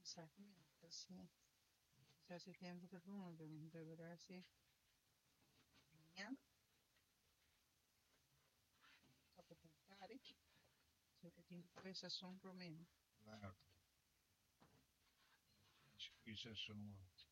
Esattamente, sì. Qualsiasi tempo che uno dovrà sì. Mia, dopo puntare, se ti questa sono problemi. Qui c'è sono